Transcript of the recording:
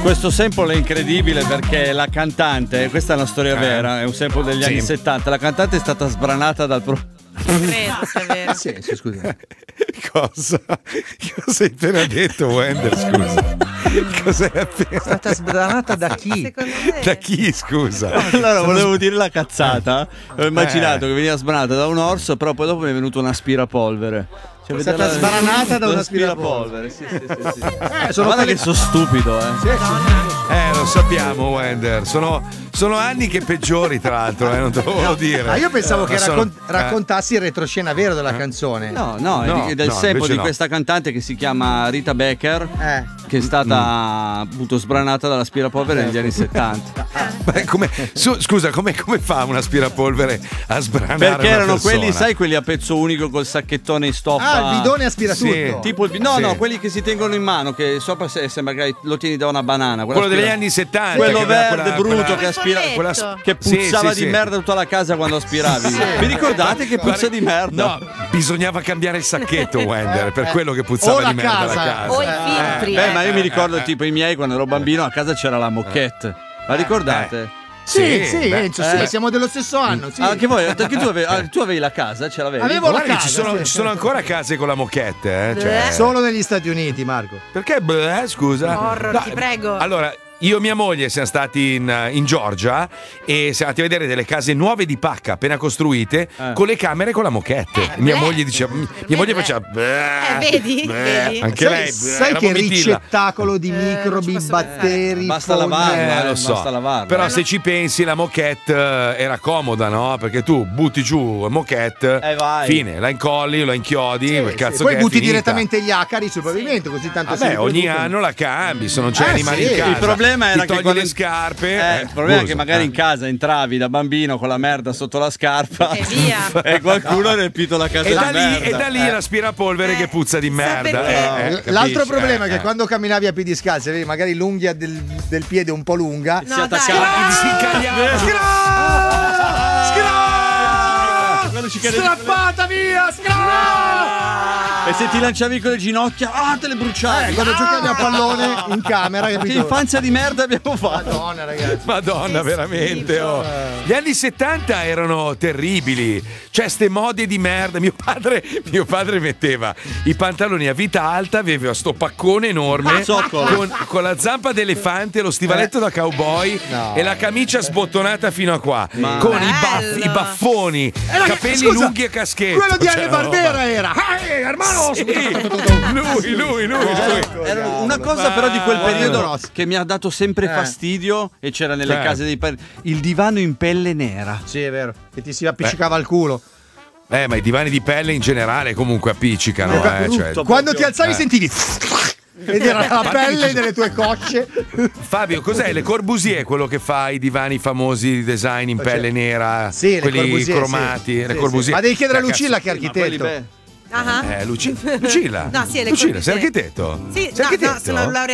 Questo sample è incredibile perché la cantante, questa è una storia vera, è un sample degli anni 70. La cantante è stata sbranata dal Credo sia vero. Sì, scusa. Cosa hai appena detto, Wender? Scusa. Cos'è appena? È stata sbranata da chi? Secondo me. Da chi, scusa? Allora volevo dire la cazzata. Ho immaginato che veniva sbranata da un orso, però poi dopo mi è venuto un aspirapolvere. È stata sbranata da un aspirapolvere. Sì. Sono Guarda che sono stupido, Lo sappiamo, Wender. Sono anni che peggiori, tra l'altro, non te lo volevo dire. Ma io pensavo che sono- raccontassi il retroscena vero della canzone. No, è del sample invece di no. questa cantante che si chiama Rita Baker, che è stata appunto sbranata dall'aspirapolvere negli anni 70. Scusa, come fa un aspirapolvere a sbranare Perché una erano persona? quelli, sai, quelli a pezzo unico col sacchettone in stoffa. Ah, il bidone aspira Sì. tutto. Tipo Sì. quelli che si tengono in mano, che sopra sembra che lo tieni da una banana. Quello degli anni 70. Quello che aveva verde brutto che aspira, che puzzava Sì, di sì. merda tutta la casa quando aspiravi. Vi ricordate che puzza di merda? No, bisognava cambiare il sacchetto, Wender, per quello che puzzava la di merda casa. la casa. O i filtri. Ma io mi ricordo tipo i miei quando ero bambino a casa c'era la moquette. La ricordate? Sì, beh, Enzo, sì, siamo dello stesso anno. Sì. Anche voi, perché tu avevi la casa, ce l'avevi? Avevo la Guarda che casa. ci sono ancora case con la moquette, cioè. Solo negli Stati Uniti, Marco. Perché? Scusa. Horror, ti prego. Allora, io e mia moglie siamo stati in Georgia e siamo andati a vedere delle case nuove di pacca, appena costruite, con le camere con la moquette. Mia moglie diceva, mia moglie faceva. Vedi? Anche Sai, lei. sai era che vomitilla. ricettacolo di microbi, posso batteri. Basta lavarla, Lo so. basta lavarla. Però se ci pensi la moquette era comoda, no? Perché tu butti giù la moquette, vai. fine, la incolli, la inchiodi, quel cazzo Poi che è butti finita. direttamente gli acari sul pavimento, così tanto si Vabbè, ogni riproducono. anno la cambi, se non c'è Ah, animali sì. in casa. Il problema era ti che togli quando le scarpe. il problema è che scusa, magari in casa entravi da bambino con la merda sotto la scarpa E via. e qualcuno ha riempito la casa E di da, lì, merda. e da lì l'aspirapolvere che puzza di merda. perché? L'altro capisci? problema è che quando camminavi a piedi scalzi avevi magari l'unghia del piede un po' lunga. No, si attaccava. dai. si incagliava. Quando ci cadevi Strappata via! e se ti lanciavi con le ginocchia, te le bruciavi. Quando giocavi a pallone in camera, Che capito? infanzia di merda abbiamo fatto. Madonna, ragazzi. Madonna, veramente. Oh. Gli anni 70 erano terribili. Cioè, ste mode di merda. Mio padre metteva i pantaloni a vita alta, aveva sto paccone enorme con la zampa d'elefante, lo stivaletto da cowboy e la camicia sbottonata fino a qua. Con i baffoni, capelli scusa, lunghi e caschetto. Quello di Cioè, Anne Barbera era. hermano! Sì. Lui. Era una cosa però di quel periodo Grosso. che mi ha dato sempre fastidio e c'era nelle case dei il divano in pelle nera. Sì, è vero, che ti si appiccicava al culo. Ma i divani di pelle in generale comunque appiccicano. Cioè, Quando ti alzavi sentivi. Ed era la pelle delle tue cocce. Fabio, cos'è? Le Corbusier quello che fa i divani famosi di design in pelle nera? Sì, le quelli Corbusier, cromati, sì. le Sì, Corbusier. sì. Ma devi chiedere a Lucilla che è Ma quelli architetto. Ah. Lucilla? No, sì, le Lucilla, Corbusier. sei architetto? Sì, Sei no, architetto? sono laureata